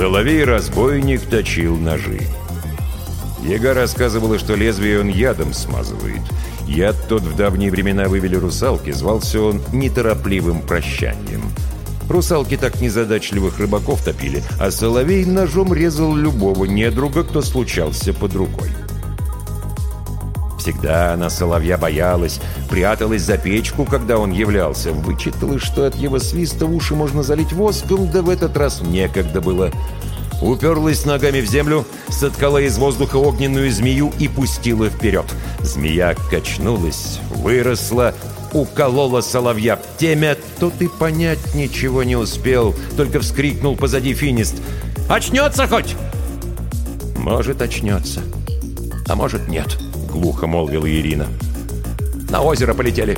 Соловей-разбойник точил ножи. Яга рассказывала, что лезвие он ядом смазывает. Яд тот в давние времена вывели русалки, звался он неторопливым прощанием. Русалки так незадачливых рыбаков топили, а соловей ножом резал любого недруга, кто случался под рукой. Всегда она соловья боялась, пряталась за печку, когда он являлся. Вычитала, что от его свиста уши можно залить воском, да в этот раз некогда было. Уперлась ногами в землю, соткала из воздуха огненную змею и пустила вперед. Змея качнулась, выросла, уколола соловья в темя. Тот и понять ничего не успел, только вскрикнул позади Финист: «Очнется хоть?» «Может, очнется, а может, нет», — глухо молвила Ирина. «На озеро полетели».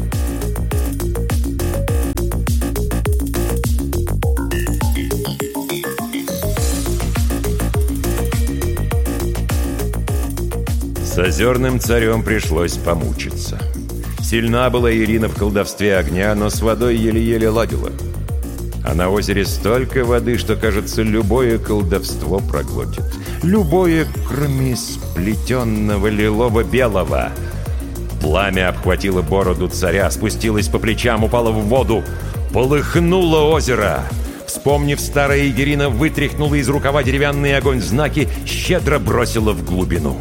С озерным царем пришлось помучиться. Сильна была Ирина в колдовстве огня, но с водой еле-еле ладила. А на озере столько воды, что, кажется, любое колдовство проглотит. Любое, кроме сплетенного лилово-белого. Пламя обхватило бороду царя, спустилось по плечам, упало в воду. Полыхнуло озеро. Вспомнив старое, Ирина вытряхнула из рукава деревянный огонь знаки, щедро бросила в глубину.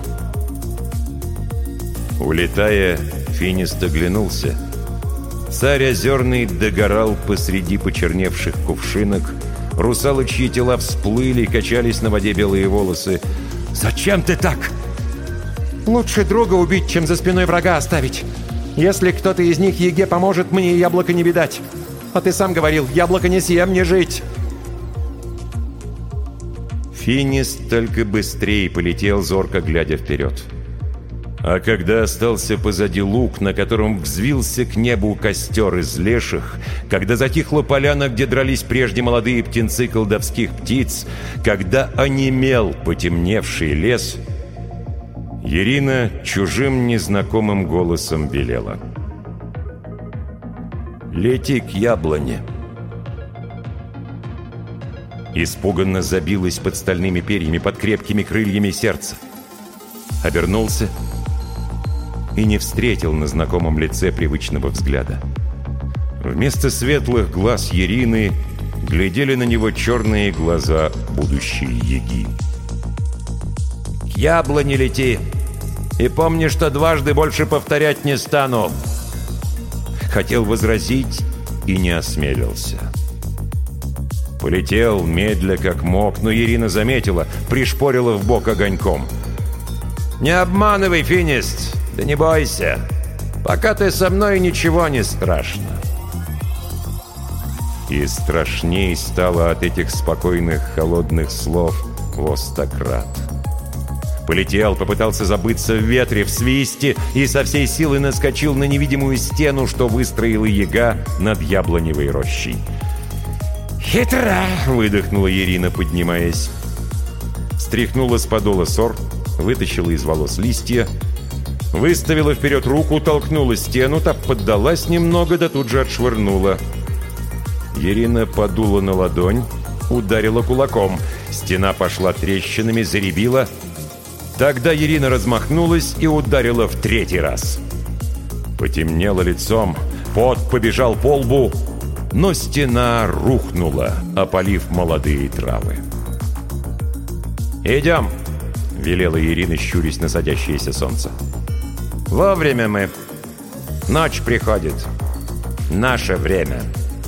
Улетая, Финист оглянулся. Царь озерный догорал посреди почерневших кувшинок. Русалочьи тела всплыли, качались на воде белые волосы. «Зачем ты так?» «Лучше друга убить, чем за спиной врага оставить. Если кто-то из них Яге поможет, мне яблоко не видать. А ты сам говорил, яблоко не съем, не жить». Финист только быстрее полетел, зорко глядя вперед. А когда остался позади луг, на котором взвился к небу костер из леших, когда затихла поляна, где дрались прежде молодые птенцы колдовских птиц, когда онемел потемневший лес, Ирина чужим незнакомым голосом велела: «Лети к яблоне». Испуганно забилось под стальными перьями, под крепкими крыльями сердца. Обернулся и не встретил на знакомом лице привычного взгляда. Вместо светлых глаз Ирины глядели на него черные глаза будущей Яги. «К яблоне лети, и помни, что дважды больше повторять не стану!» Хотел возразить и не осмелился. Полетел медля как мог, но Ирина заметила, пришпорила в бок огоньком. «Не обманывай, Финист! Да не бойся! Пока ты со мной, ничего не страшно!» И страшней стало от этих спокойных, холодных слов во 100 крат. Полетел, попытался забыться в ветре, в свисте, и со всей силы наскочил на невидимую стену, что выстроила Яга над яблоневой рощей. «Хитра!» — выдохнула Ирина, поднимаясь. Стряхнула с подола сор, вытащила из волос листья, выставила вперед руку, толкнула стену, та поддалась немного, да тут же отшвырнула. Ирина подула на ладонь, ударила кулаком. Стена пошла трещинами, заребила. Тогда Ирина размахнулась и ударила в 3-й раз. Потемнело лицом, пот побежал по лбу, но стена рухнула, опалив молодые травы. «Идем!» — велела Ирина, щурясь на садящееся солнце. «Вовремя мы. Ночь приходит. Наше время».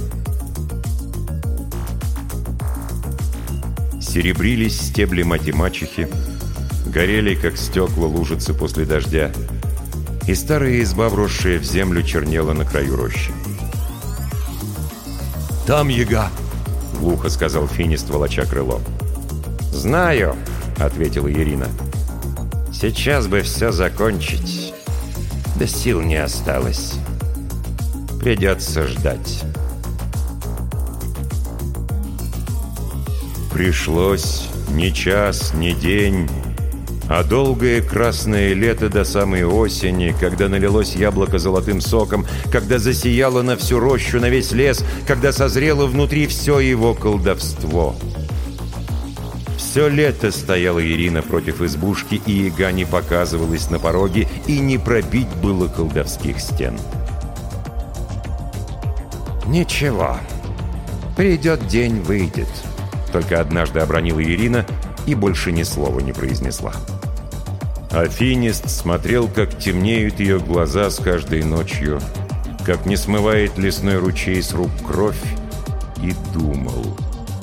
Серебрились стебли мать-мачехи, горели, как стекла, лужицы после дождя, и старая изба, вросшая в землю, чернела на краю рощи. «Там Яга!» — глухо сказал Финист, волоча крыло. «Знаю!» — ответила Ирина. «Сейчас бы все закончить. Да сил не осталось. Придется ждать». Пришлось ни час, ни день, а долгое красное лето до самой осени, когда налилось яблоко золотым соком, когда засияло на всю рощу, на весь лес, когда созрело внутри все его колдовство. Все лето стояла Ирина против избушки, и яга не показывалась на пороге, и не пробить было колдовских стен. «Ничего, придет день, выйдет», — только однажды обронила Ирина и больше ни слова не произнесла. А Финист смотрел, как темнеют ее глаза с каждой ночью, как не смывает лесной ручей с рук кровь, и думал.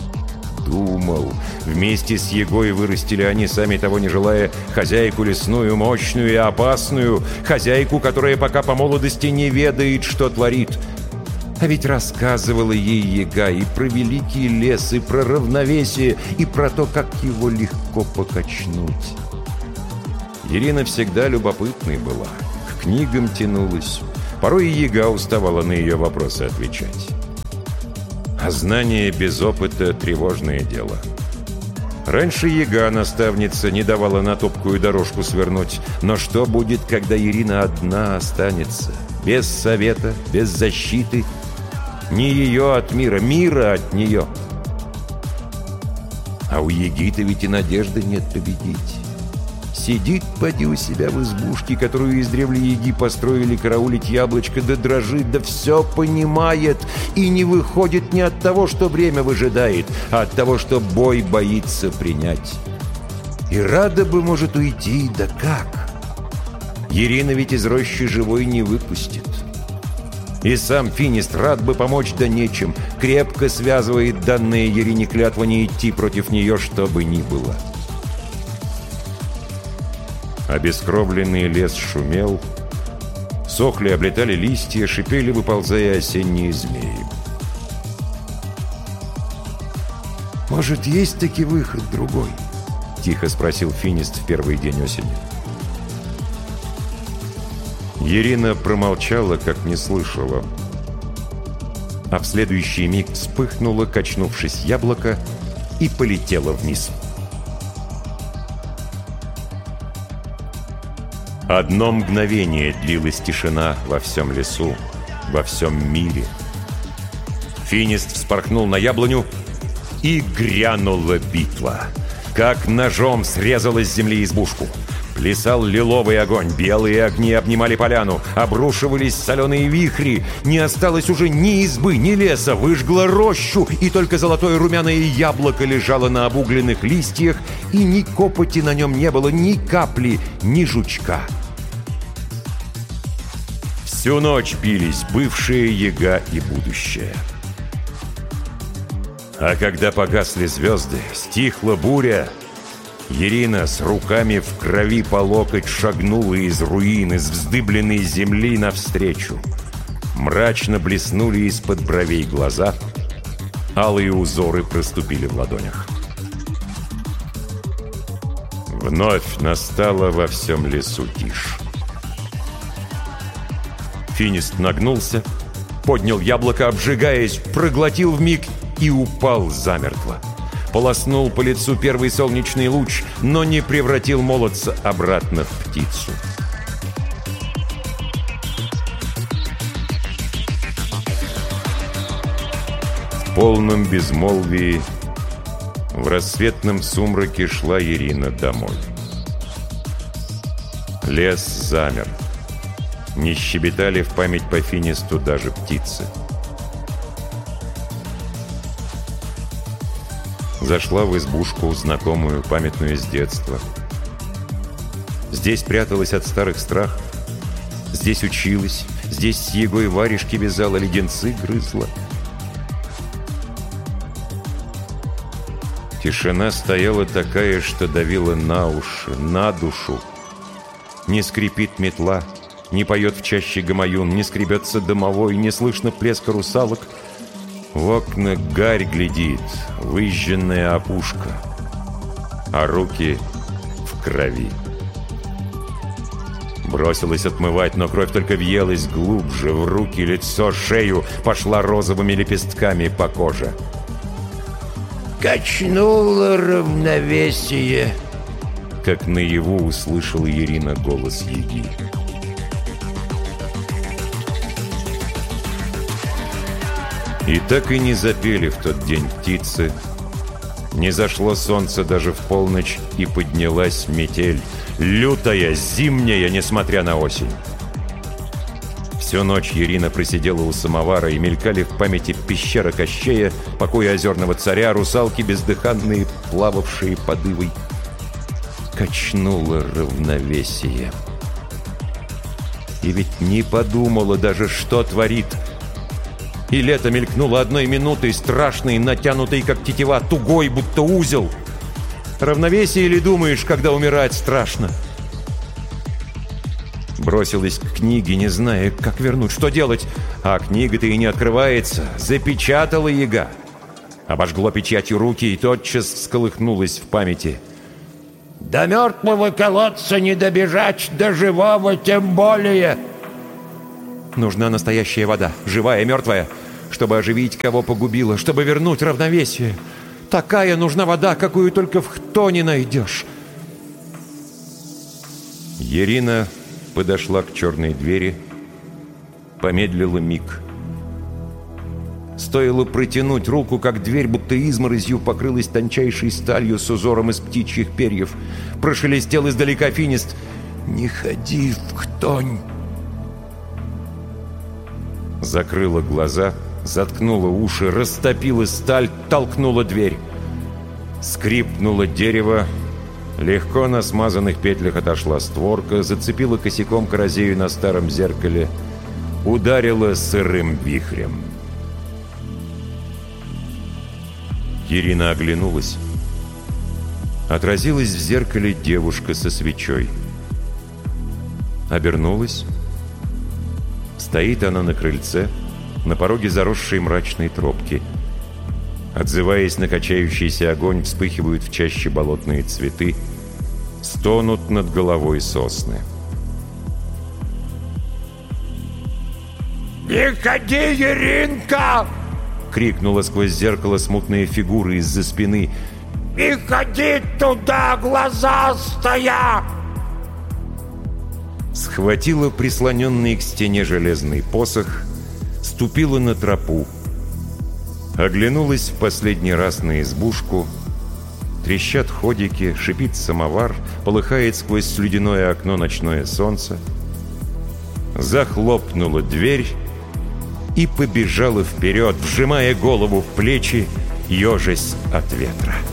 Вместе с Егой вырастили они, сами того не желая, хозяйку лесную, мощную и опасную, хозяйку, которая пока по молодости не ведает, что творит. А ведь рассказывала ей Яга и про великий лес, и про равновесие, и про то, как его легко покачнуть. Ирина всегда любопытной была, к книгам тянулась. Порой и Яга уставала на ее вопросы отвечать. А знание без опыта — тревожное дело. Раньше Яга, наставница, не давала на топкую дорожку свернуть. Но что будет, когда Ирина одна останется? Без совета, без защиты. Не ее от мира, мира от нее. А у Яги-то ведь и надежды нет победить. Сидит, поди, у себя в избушке, которую издревле Яги построили караулить яблочко, да дрожит, да все понимает, и не выходит не от того, что время выжидает, а от того, что бой боится принять. И рада бы, может, уйти, да как? Ирина ведь из рощи живой не выпустит. И сам Финист рад бы помочь, да нечем, крепко связывает данные Ирине клятва не идти против нее, что бы ни было. Обескровленный лес шумел, сохли, облетали листья, шипели, выползая осенние змеи. «Может, есть таки выход другой?» — тихо спросил Финист в первый день осени. Ирина промолчала, как не слышала. А в следующий миг вспыхнуло, качнувшись, яблоко, и полетело вниз. Одно мгновение длилась тишина во всем лесу, во всем мире. Финист вспорхнул на яблоню, и грянула битва. Как ножом срезала с земли избушку. Плясал лиловый огонь, белые огни обнимали поляну, обрушивались соленые вихри. Не осталось уже ни избы, ни леса, выжгла рощу, и только золотое румяное яблоко лежало на обугленных листьях, и ни копоти на нем не было, ни капли, ни жучка. Всю ночь бились бывшие Яга и будущее. А когда погасли звезды, стихла буря, Ирина с руками в крови по локоть шагнула из руин, из вздыбленной земли навстречу. Мрачно блеснули из-под бровей глаза, алые узоры проступили в ладонях. Вновь настала во всем лесу тишь. Финист нагнулся, поднял яблоко, обжигаясь, проглотил вмиг и упал замертво. Полоснул по лицу первый солнечный луч, но не превратил молодца обратно в птицу. В полном безмолвии, в рассветном сумраке шла Ирина домой. Лес замер. Не щебетали в память по Финисту даже птицы. Зашла в избушку, знакомую, памятную с детства. Здесь пряталась от старых страхов. Здесь училась. Здесь с Егой варежки вязала, леденцы грызла. Тишина стояла такая, что давила на уши, на душу. Не скрипит метла, не поет в чаще гамаюн, не скребется домовой, не слышно плеска русалок. В окна гарь глядит, выжженная опушка, а руки в крови. Бросилась отмывать, но кровь только въелась глубже, в руки, лицо, шею, пошла розовыми лепестками по коже. «Качнуло равновесие», — как наяву услышала Ирина голос Яги. И так и не запели в тот день птицы, Не зашло солнце даже в полночь, и поднялась метель. Лютая, зимняя, несмотря на осень. Всю ночь Ирина просидела у самовара, и мелькали в памяти пещера Кощея, покой озерного царя, русалки бездыханные, плававшие под ивой. Качнуло равновесие. И ведь не подумала даже, что творит. И лето мелькнуло одной минутой, страшной, натянутой, как тетива, тугой, будто узел. Равновесие ли думаешь, когда умирать страшно? Бросилась к книге, не зная, как вернуть, что делать. А книга-то и не открывается. Запечатала яга. Обожгло печатью руки, и тотчас всколыхнулась в памяти. До мертвого колодца не добежать, до живого тем более. Нужна настоящая вода, живая, мертвая, чтобы оживить, кого погубила, чтобы вернуть равновесие. Такая нужна вода, какую только в Хтоне найдешь. Ирина подошла к черной двери, помедлила миг. Стоило протянуть руку, как дверь, будто изморозью, покрылась тончайшей сталью с узором из птичьих перьев. Прошелестел издалека финист. «Не ходи в Хтонь!» Закрыла глаза, заткнула уши, растопила сталь, толкнула дверь. Скрипнуло дерево. Легко на смазанных петлях отошла створка, зацепила косяком коррозею на старом зеркале, ударила сырым вихрем. Ирина оглянулась. Отразилась в зеркале девушка со свечой. Обернулась. Стоит она на крыльце, на пороге заросшей мрачной тропки. Отзываясь на качающийся огонь, вспыхивают в чаще болотные цветы, стонут над головой сосны. «Не ходи, Иринка!» — крикнула сквозь зеркало смутная фигура из-за спины. «Не ходи туда, глазастая!» Схватила прислоненный к стене железный посох, ступила на тропу. Оглянулась в последний раз на избушку. Трещат ходики, шипит самовар, полыхает сквозь слюдяное окно ночное солнце. Захлопнула дверь и побежала вперед, вжимая голову в плечи, ежась от ветра.